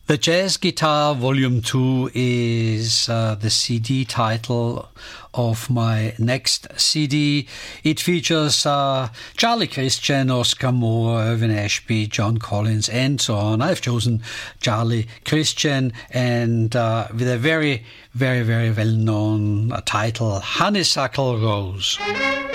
The Jazz Guitar Volume 2 is the CD title of my next CD. It features Charlie Christian, Oscar Moore, Irvin Ashby, John Collins, and so on. I've chosen Charlie Christian and with a very, very, very well-known title, Honeysuckle Rose.